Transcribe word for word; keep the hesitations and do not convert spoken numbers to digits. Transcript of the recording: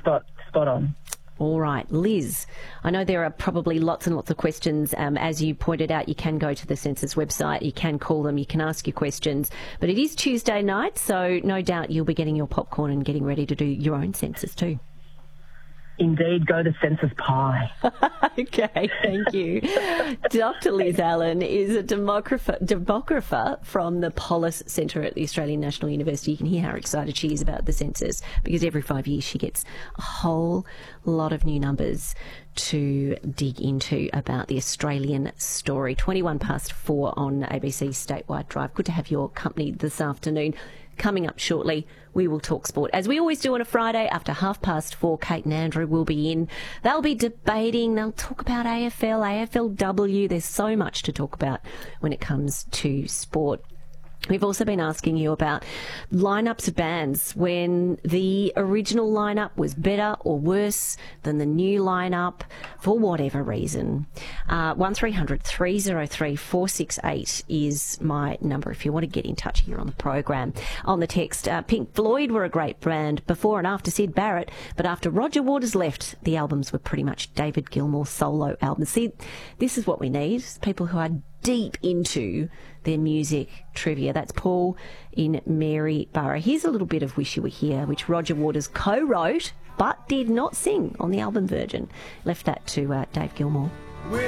spot, spot on. All right, Liz, I know there are probably lots and lots of questions. Um, as you pointed out, you can go to the census website, you can call them, you can ask your questions. But it is Tuesday night, so no doubt you'll be getting your popcorn and getting ready to do your own census too. Indeed, go to Census Pie. Okay, thank you. Doctor Liz Allen is a demographer, demographer from the Polis Centre at the Australian National University. You can hear how excited she is about the census because every five years she gets a whole lot of new numbers to dig into about the Australian story. twenty-one past four on A B C Statewide Drive. Good to have your company this afternoon. Coming up shortly, we will talk sport. As we always do on a Friday, after half past four, Kate and Andrew will be in. They'll be debating. They'll talk about A F L, A F L W. There's so much to talk about when it comes to sport. We've also been asking you about lineups of bands when the original lineup was better or worse than the new lineup for whatever reason. Uh, one three hundred three oh three four six eight is my number if you want to get in touch here on the program. On the text, uh, Pink Floyd were a great band before and after Syd Barrett, but after Roger Waters left, the albums were pretty much David Gilmour solo albums. See, this is what we need, people who are deep into their music trivia. That's Paul in Maryborough. Here's a little bit of Wish You Were Here, which Roger Waters co-wrote but did not sing on the album Virgin. Left that to uh, Dave Gilmour.